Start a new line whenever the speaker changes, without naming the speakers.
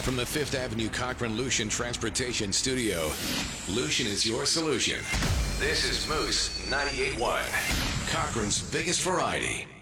From the Fifth Avenue Cochran Lucian Transportation Studio, Lucian is your solution. This is Moose 98.1, Cochran's biggest variety.